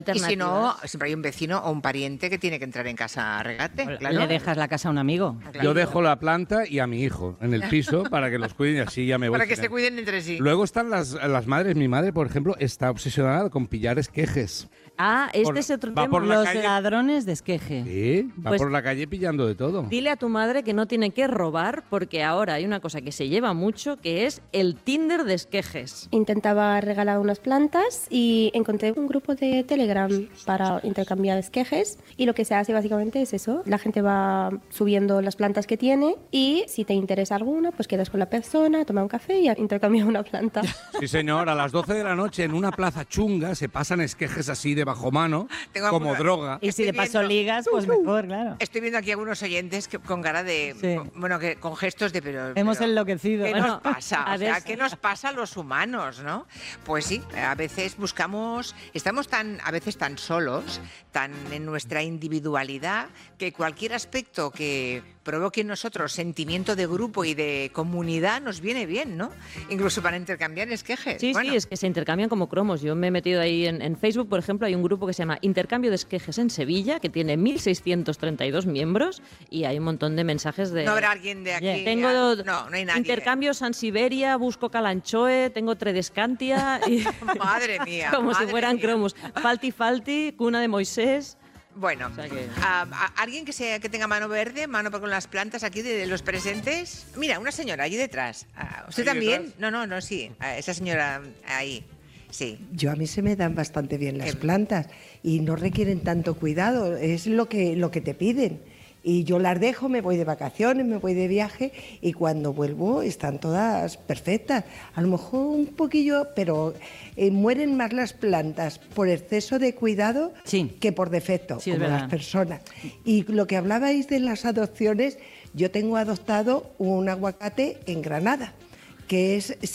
Y si no, siempre hay un vecino o un pariente que tiene que entrar en casa a regarte. Claro. Le dejas la casa a un amigo. Claro. Yo dejo la planta y a mi hijo en el piso para que los cuiden y así ya me voy. Para que se cuiden entre sí. Luego están las madres. Mi madre, por ejemplo, está obsesionada con pillar esquejes. Es otro tema. Los ladrones de esqueje. Sí, va por la calle pillando de todo. Dile a tu madre que no tiene que robar, porque ahora hay una cosa que se lleva mucho, que es el Tinder de esquejes. Intentaba regalar unas plantas y encontré un grupo de Telegram para intercambiar esquejes, y lo que se hace básicamente es eso. La gente va subiendo las plantas que tiene y si te interesa alguna, pues quedas con la persona, toma un café y intercambias una planta. Sí, señor, a las 12 de la noche en una plaza chunga se pasan esquejes así de bajo mano, como droga. Y si de paso ligas, pues mejor, claro. Estoy viendo aquí algunos oyentes que con cara de... Bueno, que con gestos de... Hemos enloquecido. ¿Qué nos pasa? O sea, ¿qué nos pasa a los humanos, no? Pues sí, a veces estamos a veces tan solos, tan en nuestra individualidad, que cualquier aspecto que provoque en nosotros sentimiento de grupo y de comunidad nos viene bien, ¿no? Incluso para intercambiar esquejes. Sí, es que se intercambian como cromos. Yo me he metido ahí en Facebook, por ejemplo, hay un grupo que se llama Intercambio de Esquejes en Sevilla, que tiene 1.632 miembros y hay un montón de mensajes de... ¿No habrá alguien de aquí? No hay nadie. Intercambio San Siberia, busco Calanchoe, tengo Tredescantia y... Madre mía. Como si fueran cromos. Falti, Cuna de Moisés... Bueno, o sea ¿alguien que tenga mano verde, mano con las plantas aquí de los presentes? Mira, una señora allí detrás. ¿Usted también? Detrás? No, sí. Esa señora ahí. Sí. A mí se me dan bastante bien las plantas y no requieren tanto cuidado, es lo que te piden. Y yo las dejo, me voy de vacaciones, me voy de viaje y cuando vuelvo están todas perfectas. A lo mejor un poquillo, pero mueren más las plantas por exceso de cuidado que por defecto, como las personas. Y lo que hablabais de las adopciones, yo tengo adoptado un aguacate en Granada. Que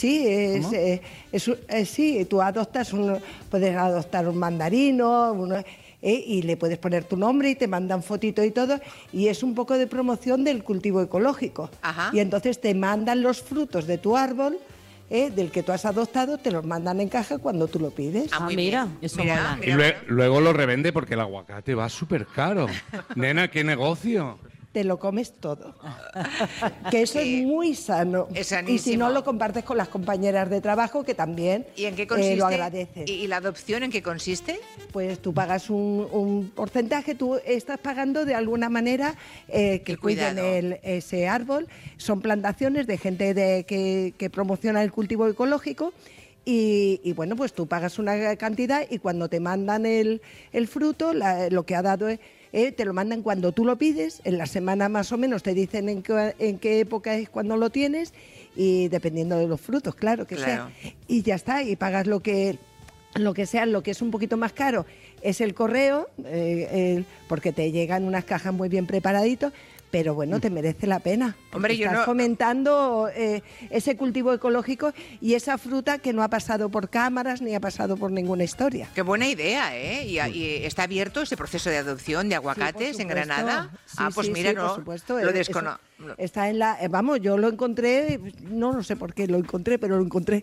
tú adoptas puedes adoptar un mandarino, y le puedes poner tu nombre y te mandan fotitos y todo, y es un poco de promoción del cultivo ecológico. Ajá. Y entonces te mandan los frutos de tu árbol, del que tú has adoptado, te los mandan en caja cuando tú lo pides. Mira, eso mola. Y luego lo revende porque el aguacate va súper caro. Nena, qué negocio. Te lo comes todo. Que eso es muy sano. Es sanísimo. Y si no, lo compartes con las compañeras de trabajo que también ¿Y en qué consiste? Lo agradecen. ¿Y la adopción en qué consiste? Pues tú pagas un porcentaje, tú estás pagando de alguna manera que cuiden ese árbol. Son plantaciones de gente que promociona el cultivo ecológico. Y bueno, pues tú pagas una cantidad y cuando te mandan el fruto, lo que ha dado te lo mandan cuando tú lo pides, en la semana más o menos te dicen en qué época es cuando lo tienes y dependiendo de los frutos, claro que sea. Y ya está, y pagas lo que sea. Lo que es un poquito más caro es el correo, porque te llegan unas cajas muy bien preparaditos. Pero bueno, te merece la pena. Hombre, estás fomentando ese cultivo ecológico y esa fruta que no ha pasado por cámaras ni ha pasado por ninguna historia. Qué buena idea, ¿eh? Y está abierto ese proceso de adopción de aguacates en Granada. Pues mira, no, por supuesto. Lo desconozco. Está en la... yo lo encontré, no sé por qué lo encontré, pero lo encontré.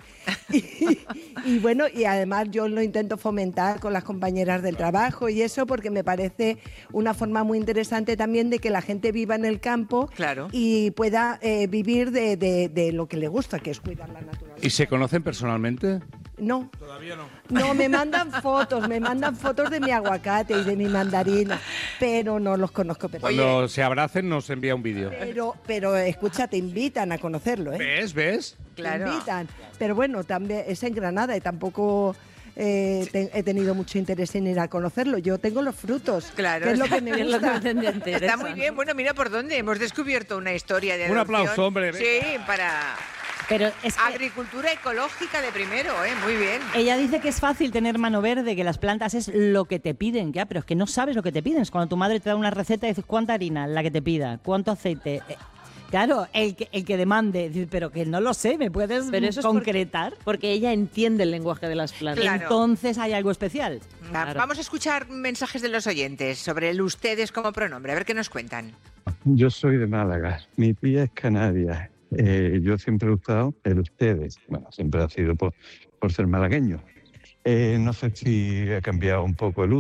Y bueno, y además yo lo intento fomentar con las compañeras del trabajo y eso, porque me parece una forma muy interesante también de que la gente viva en el campo y pueda vivir de lo que le gusta, que es cuidar la naturaleza. ¿Y se conocen personalmente? No. Todavía no. No, me mandan fotos de mi aguacate y de mi mandarina, pero no los conozco. Cuando se abracen nos envía un vídeo. Pero escucha, te invitan a conocerlo, ¿eh? ¿Ves? Claro. Te invitan. Pero bueno, también es en Granada y tampoco he tenido mucho interés en ir a conocerlo. Yo tengo los frutos, claro, que es lo que me gusta. Está muy bien. Bueno, mira por dónde hemos descubierto una historia de adopción. Un aplauso, hombre. Venga. Sí, para... Pero es que agricultura ecológica de primero, muy bien. Ella dice que es fácil tener mano verde, que las plantas es lo que te piden, ya, pero es que no sabes lo que te piden. Es cuando tu madre te da una receta y dices cuánta harina, la que te pida, cuánto aceite. Claro, el que demande, pero que no lo sé, ¿me puedes concretar? Porque ella entiende el lenguaje de las plantas. Claro. Entonces hay algo especial. Claro. Vamos a escuchar mensajes de los oyentes sobre el ustedes como pronombre, a ver qué nos cuentan. Yo soy de Málaga, mi tía es canaria. Yo siempre he usado el ustedes. Bueno, siempre ha sido por ser malagueño. No sé si ha cambiado un poco el uso.